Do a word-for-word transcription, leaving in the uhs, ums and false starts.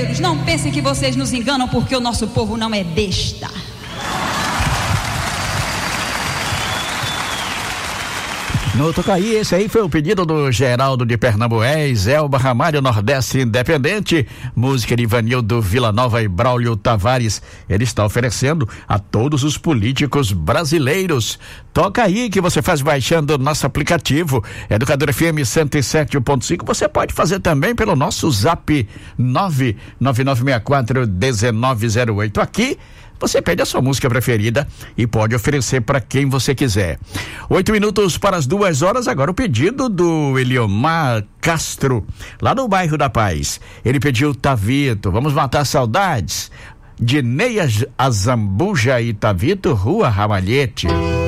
brasileiros, não pensem que vocês nos enganam, porque o nosso povo não é besta. No Tocaí, esse aí foi o pedido do Geraldo de Pernambués, Elba Ramalho, Nordeste Independente, música de Ivanildo Vila Nova e Braulio Tavares. Ele está oferecendo a todos os políticos brasileiros. Toca aí, que você faz baixando o nosso aplicativo Educador F M cento e sete ponto cinco. Você pode fazer também pelo nosso zap nove nove nove seis quatro um nove zero oito. Aqui você pede a sua música preferida e pode oferecer para quem você quiser. Oito minutos para as duas horas. Agora o pedido do Eliomar Castro, lá no bairro da Paz. Ele pediu Tavito, vamos matar saudades de Neia Azambuja e Tavito, Rua Ramalhete.